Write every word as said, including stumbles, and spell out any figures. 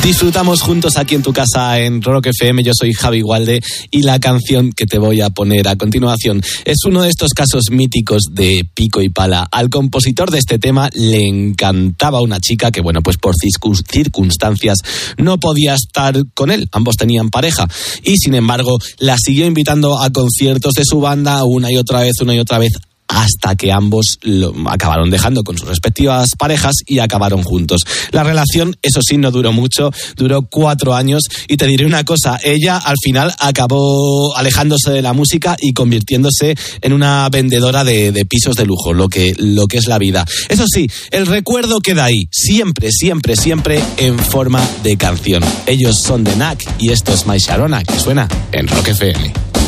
Disfrutamos juntos aquí en tu casa en Rock F M. Yo soy Javi Gualde y la canción que te voy a poner a continuación es uno de estos casos míticos de pico y pala. Al compositor de este tema le encantaba una chica que, bueno, pues por circunstancias no podía estar con él. Ambos tenían pareja y, sin embargo, la siguió invitando a conciertos de su banda una y otra vez, una y otra vez, hasta que ambos lo acabaron dejando con sus respectivas parejas y acabaron juntos. La relación, eso sí, no duró mucho, duró cuatro años y te diré una cosa, ella al final acabó alejándose de la música y convirtiéndose en una vendedora de, de pisos de lujo, lo que, lo que es la vida. Eso sí, el recuerdo queda ahí, siempre, siempre, siempre en forma de canción. Ellos son The Knack y esto es My Sharona, que suena en Rock F M.